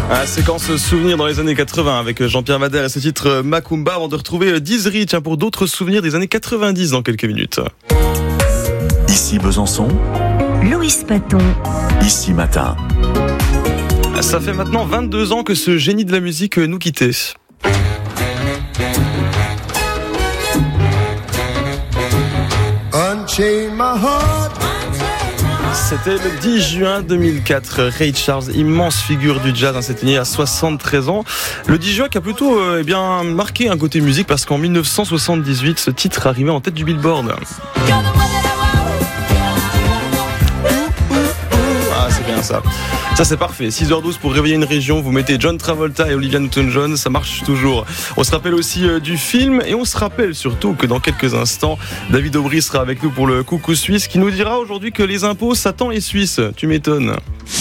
Séquence souvenir dans les années 80 avec Jean-Pierre Madère et ce titre Macumba, avant de retrouver Dizri, pour d'autres souvenirs des années 90 dans quelques minutes. Ici Besançon, Loïs Paton. Ici Matin. Ça fait maintenant 22 ans que ce génie de la musique nous quittait. Unchain my heart. C'était le 10 juin 2004. Ray Charles, immense figure du jazz, c'était né à 73 ans. Le 10 juin qui a plutôt marqué un côté musique parce qu'en 1978, ce titre arrivait en tête du Billboard. Ah, c'est bien ça. Ça c'est parfait, 6h12 pour réveiller une région, vous mettez John Travolta et Olivia Newton-John, ça marche toujours. On se rappelle aussi du film et on se rappelle surtout que dans quelques instants, David Aubry sera avec nous pour le Coucou Suisse qui nous dira aujourd'hui que les impôts, Satan est suisse. Tu m'étonnes.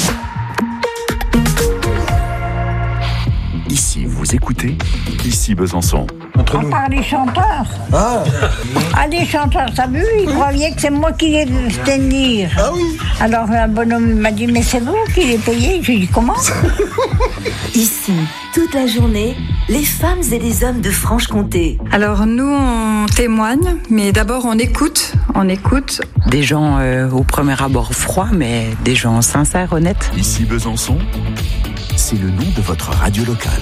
Ici, vous écoutez Ici Besançon. Entre nous. Par les chanteurs. Ah, les chanteurs, ça vu, ils croyaient que c'est moi qui les faisais venir. Ah oui. Alors un bonhomme m'a dit, mais c'est vous qui les payez. Je lui ai dit, comment? Ici, toute la journée, les femmes et les hommes de Franche-Comté. Alors nous, on témoigne, mais d'abord on écoute. Des gens au premier abord froids, mais des gens sincères, honnêtes. Ici Besançon, c'est le nom de votre radio locale.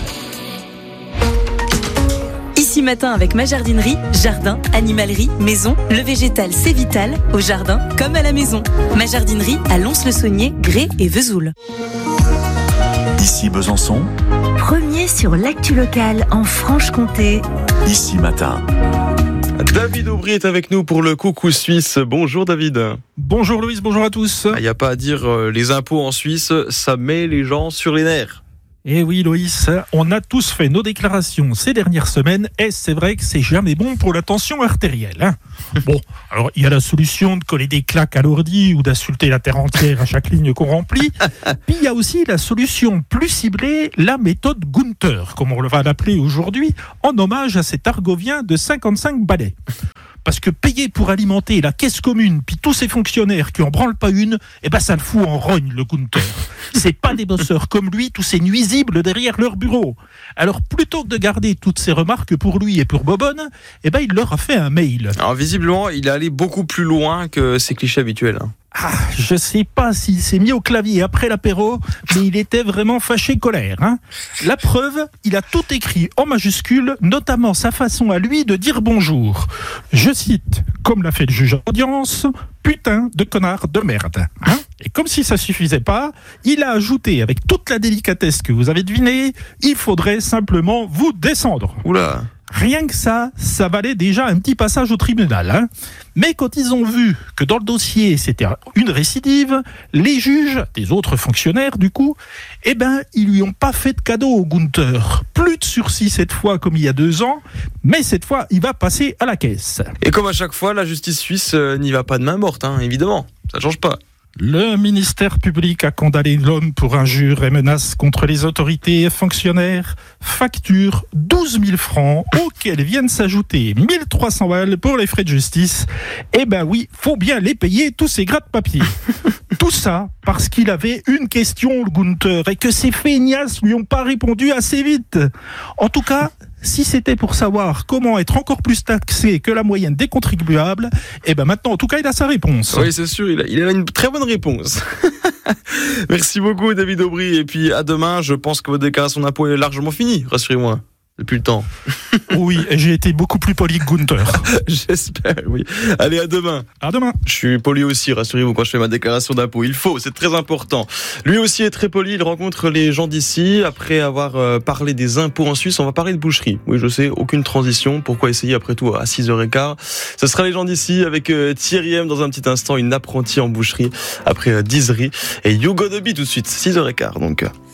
Ici Matin avec ma jardinerie, jardin, animalerie, maison, le végétal c'est vital, au jardin comme à la maison. Ma jardinerie à Lons-le-Saunier, Grès et Vesoul. Ici Besançon, Premier sur l'actu locale en Franche-Comté. Ici Matin. David Aubry est avec nous pour le Coucou Suisse. Bonjour David. Bonjour Loïs, bonjour à tous. Il n'y a pas à dire, les impôts en Suisse, ça met les gens sur les nerfs. Eh oui Loïs, on a tous fait nos déclarations ces dernières semaines et c'est vrai que c'est jamais bon pour la tension artérielle. Bon, alors il y a la solution de coller des claques à l'ordi ou d'insulter la terre entière à chaque ligne qu'on remplit. Puis il y a aussi la solution plus ciblée, la méthode Gunther, comme on va l'appeler aujourd'hui, en hommage à cet argovien de 55 balais. Parce que payer pour alimenter la caisse commune, puis tous ces fonctionnaires qui en branlent pas une, ça le fout en rogne, le Gunther. C'est pas des bosseurs comme lui, tous ces nuisibles derrière leur bureau. Alors, plutôt que de garder toutes ces remarques pour lui et pour Bobonne, il leur a fait un mail. Alors, visiblement, il est allé beaucoup plus loin que ses clichés habituels. Ah, je sais pas s'il s'est mis au clavier après l'apéro, mais il était vraiment fâché colère. La preuve, il a tout écrit en majuscule, notamment sa façon à lui de dire bonjour. Je cite, comme l'a fait le juge d'audience, putain de connard de merde. Et comme si ça suffisait pas, il a ajouté avec toute la délicatesse que vous avez deviné, il faudrait simplement vous descendre. Oula. Rien que ça valait déjà un petit passage au tribunal. Mais quand ils ont vu que dans le dossier c'était une récidive, les juges, des autres fonctionnaires du coup, ils lui ont pas fait de cadeau au Gunther. Plus de sursis cette fois comme il y a 2 ans, mais cette fois il va passer à la caisse. Et comme à chaque fois, la justice suisse n'y va pas de main morte, évidemment, ça change pas. Le ministère public a condamné l'homme pour injures et menaces contre les autorités et fonctionnaires. Facture 12 000 francs, auxquels viennent s'ajouter 1 300 balles pour les frais de justice. Oui, faut bien les payer, tous ces gratte-papier. Tout ça parce qu'il avait une question, le Gunther, et que ses feignasses lui ont pas répondu assez vite. En tout cas, si c'était pour savoir comment être encore plus taxé que la moyenne des contribuables, maintenant, en tout cas, il a sa réponse. Oui, c'est sûr, il a une très bonne réponse. Merci beaucoup, David Aubry. Et puis, à demain, je pense que votre déclaration d'impôt est largement finie, rassurez-moi. Depuis le temps. Oui, j'ai été beaucoup plus poli que Gunther. J'espère, oui. Allez, à demain. À demain. Je suis poli aussi, rassurez-vous, quand je fais ma déclaration d'impôt. Il faut, c'est très important. Lui aussi est très poli, il rencontre les gens d'ici. Après avoir parlé des impôts en Suisse, on va parler de boucherie. Oui, je sais, aucune transition. Pourquoi essayer après tout à 6h15? Ce sera les gens d'ici avec Thierry M dans un petit instant, une apprentie en boucherie après Dizri. Et You Got The Beat tout de suite, 6h15 donc.